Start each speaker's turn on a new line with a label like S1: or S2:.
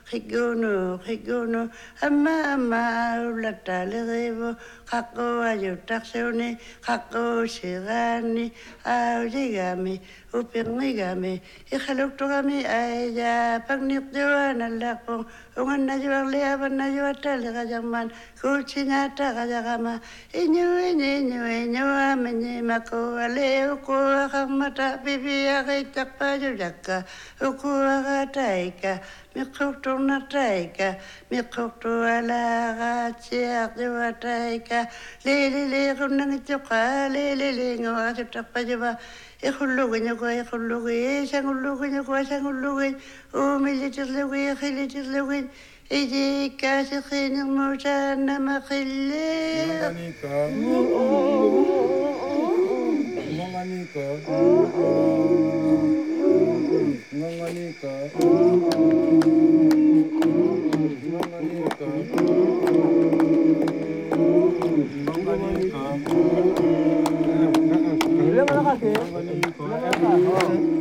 S1: Higono, ama, ulata lerevo, kako ayutaksione, kako sirani, aujigami, upirmigami, ikhaluktugami aya, pagnikdiwan alakpong, ungan najuang liaban najuatali kajaman, kuchinyata kajagama, inyu, amenye mako, ale uko akamata, bibi akitak pajujaka, uko akataika, Mikukturna taika, mikuktu ala gaciak dewa taika, lili kunang ituka, lili ngawakitak pajawa, ikulugi, sangulugi, umilitirlugi, iji kasih kini musa nama kile.
S2: Nanganika.